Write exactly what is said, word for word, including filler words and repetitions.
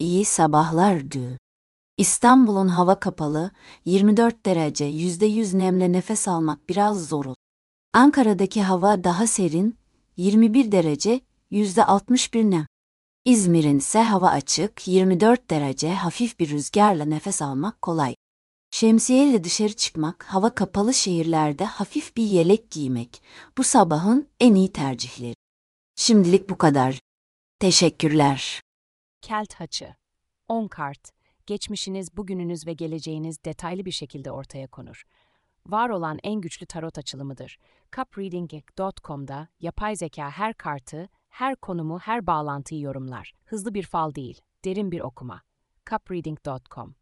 İyi sabahlar dü. İstanbul'un hava kapalı, yirmi dört derece, yüzde yüz nemle nefes almak biraz zor olur. Ankara'daki hava daha serin, yirmi bir derece, yüzde altmış bir nem. İzmir'in ise hava açık, yirmi dört derece, hafif bir rüzgarla nefes almak kolay. Şemsiyeyle dışarı çıkmak, hava kapalı şehirlerde hafif bir yelek giymek, bu sabahın en iyi tercihleri. Şimdilik bu kadar. Teşekkürler. Kelt haçı. on kart. Geçmişiniz, bugününüz ve geleceğiniz detaylı bir şekilde ortaya konur. Var olan en güçlü tarot açılımıdır. cup reading nokta com'da yapay zeka her kartı, her konumu, her bağlantıyı yorumlar. Hızlı bir fal değil, derin bir okuma. cup reading nokta com